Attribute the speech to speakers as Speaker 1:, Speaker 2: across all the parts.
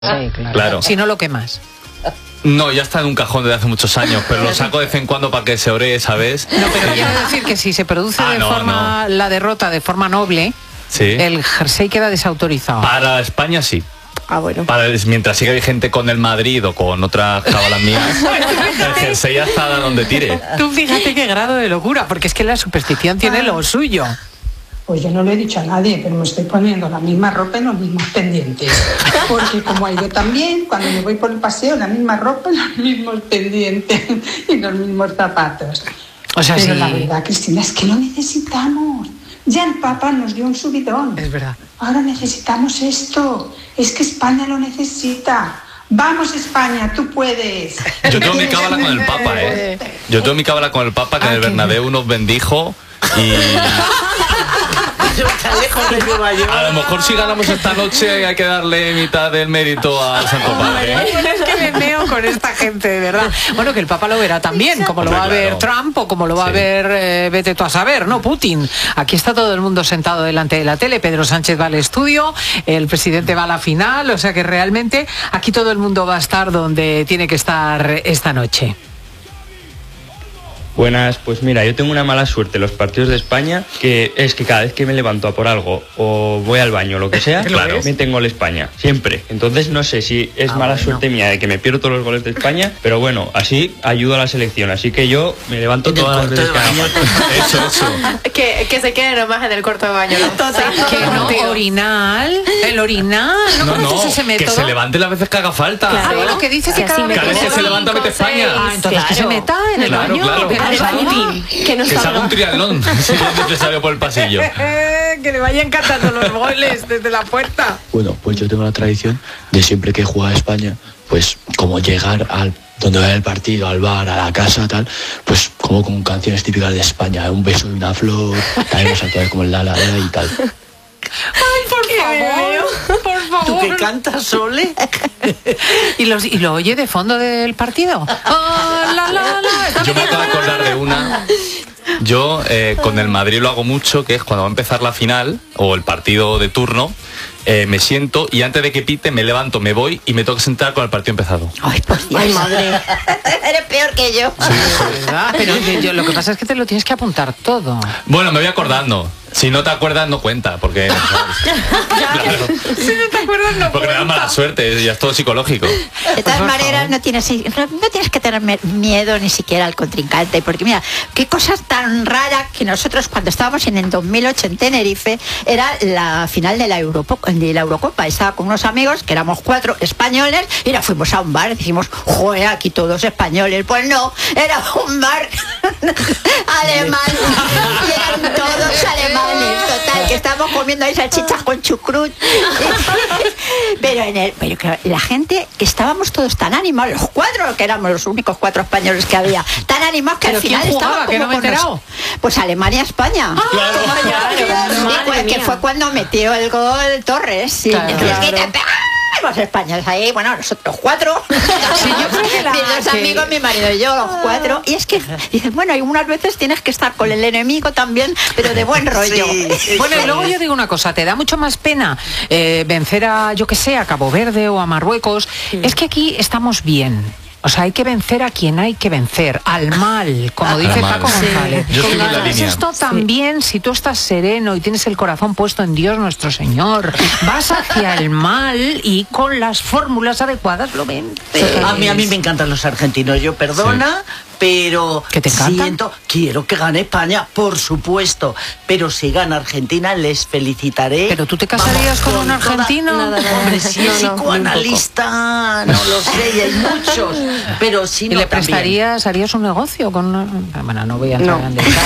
Speaker 1: Sí, claro. Si no lo quemas.
Speaker 2: No, ya está en un cajón desde hace muchos años, pero lo saco de vez en cuando para que se oree, ¿sabes?
Speaker 1: No, pero quiero decir que si se produce la derrota de forma noble, sí, el jersey queda desautorizado.
Speaker 2: Para España sí.
Speaker 3: Ah, bueno.
Speaker 2: Mientras siga vigente con el Madrid o con otras cabalas mías, el jersey ya está donde tire.
Speaker 1: Tú fíjate qué grado de locura, porque es que la superstición tiene lo suyo.
Speaker 4: Pues yo no lo he dicho a nadie, pero me estoy poniendo la misma ropa y los mismos pendientes. Porque como ha ido también, cuando me voy por el paseo, la misma ropa y los mismos pendientes y los mismos zapatos.
Speaker 1: O sea,
Speaker 4: pero
Speaker 1: sí,
Speaker 4: la verdad, Cristina, es que lo necesitamos. Ya el Papa nos dio un subidón.
Speaker 1: Es verdad.
Speaker 4: Ahora necesitamos esto. Es que España lo necesita. Vamos, España, tú puedes.
Speaker 2: Yo tengo mi cábala con el Papa, ¿eh? Yo tengo mi cábala con el Papa, que en el Bernabéu nos bendijo y... A lo mejor si ganamos esta noche hay que darle mitad del mérito al Santo Padre.
Speaker 1: Es que me meo con esta gente, de verdad. Bueno, que el Papa lo verá también, como lo va a ver Trump o como lo va a ver, vete tú a saber, ¿no? Putin. Aquí está todo el mundo sentado delante de la tele. Pedro Sánchez va al estudio, el presidente va a la final, o sea que realmente aquí todo el mundo va a estar donde tiene que estar esta noche.
Speaker 5: Buenas, pues mira, yo tengo una mala suerte en los partidos de España, que es que cada vez que me levanto a por algo o voy al baño o lo que sea, me tengo el España, siempre. Entonces no sé si es mala suerte mía de que me pierdo todos los goles de España, pero bueno, así ayudo a la selección, así que yo me levanto todas las veces que haga falta.
Speaker 3: Eso. Que se quede nomás en el cuarto de baño, ¿no?
Speaker 1: Que no, orinal, el orinal,
Speaker 2: que se levante las veces que haga falta.
Speaker 1: Claro, lo que dice que cada
Speaker 2: vez que se levanta mete España.
Speaker 1: Entonces que se meta en el baño.
Speaker 2: Que se haga un triatlón si es necesario por el pasillo.
Speaker 1: Que le vayan cantando los goles desde la puerta.
Speaker 6: Bueno, pues yo tengo la tradición de siempre que juega a España, pues como llegar al donde va el partido, al bar, a la casa, tal, pues como con canciones típicas de España, un beso y una flor, también los actores como el la y tal.
Speaker 1: Ay, por favor.
Speaker 7: ¿Tú que cantas, Sole?
Speaker 1: ¿Y lo oye de fondo del partido?
Speaker 2: Yo me acabo de acordar de una. Yo con el Madrid lo hago mucho, que es cuando va a empezar la final o el partido de turno, me siento y antes de que pite me levanto, me voy y me tengo que sentar con el partido empezado.
Speaker 3: Ay, pues ay, madre. Eres peor que yo.
Speaker 1: Sí, ¿verdad? Pero lo que pasa es que te lo tienes que apuntar todo.
Speaker 2: Bueno, me voy acordando. Si no te acuerdas, no cuenta, porque...
Speaker 1: Claro. Si no te acuerdas, no
Speaker 2: porque me da mala suerte, ya es todo psicológico.
Speaker 3: De todas maneras, no tienes que tener miedo ni siquiera al contrincante, porque mira, qué cosas tan raras que nosotros cuando estábamos en el 2008 en Tenerife, era la final de la Eurocopa. Estaba con unos amigos, que éramos 4 españoles, y nos fuimos a un bar y dijimos, joder, aquí todos españoles. Pues no, era un bar alemán, y eran todos alemanes. Total, que estábamos comiendo ahí salchichas con chucrut. Pero claro, la gente, estábamos todos tan animados, los 4, que éramos los únicos 4 españoles que había, tan animados que al final estábamos como
Speaker 1: que no me he enterado.
Speaker 3: Pues Alemania-España. Que fue cuando metió el gol Torres. Sí, los españoles ahí, bueno, nosotros 4. Sí, yo creo que mis 2 amigos, mi marido y yo, los 4. Y es que dices, bueno, algunas veces tienes que estar con el enemigo también, pero de buen rollo.
Speaker 1: Sí, bueno, y luego yo digo una cosa, te da mucho más pena vencer a, yo que sé, a Cabo Verde o a Marruecos. Es que aquí estamos bien. O sea, hay que vencer a quien hay que vencer, al mal, como dice Paco González.
Speaker 2: Yo estoy en la línea.
Speaker 1: Esto también, si tú estás sereno y tienes el corazón puesto en Dios nuestro Señor, vas hacia el mal y con las fórmulas adecuadas lo vences.
Speaker 7: A mí me encantan los argentinos, yo perdona, pero
Speaker 1: ¿que te encantan?
Speaker 7: Quiero que gane España, por supuesto, pero si gana Argentina les felicitaré.
Speaker 1: ¿Pero tú te casarías con un argentino?
Speaker 7: Hombre, si es psicoanalista, no lo sé, y hay muchos. Pero si no,
Speaker 1: ¿y le prestarías, harías un negocio con bueno, no voy a entrar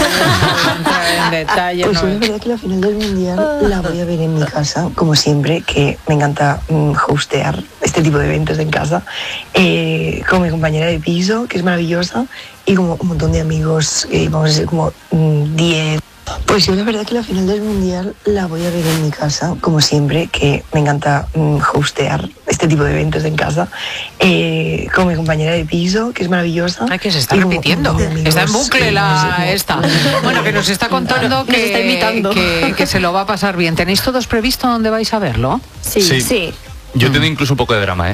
Speaker 1: en detalles.
Speaker 8: Pues es verdad que la final del Mundial la voy a ver en mi casa, como siempre, que me encanta hostear este tipo de eventos en casa, con mi compañera de piso, que es maravillosa, y como un montón de amigos, vamos a ser como 10. Pues yo la verdad que la final del Mundial la voy a ver en mi casa, como siempre, que me encanta hostear este tipo de eventos en casa, con mi compañera de piso, que es maravillosa.
Speaker 1: Ay, que se está repitiendo, está en bucle esta. Bueno, que nos está contando que,
Speaker 3: está invitando.
Speaker 1: que se lo va a pasar bien. ¿Tenéis todos previsto dónde vais a verlo?
Speaker 3: Sí.
Speaker 2: Yo tengo incluso un poco de drama,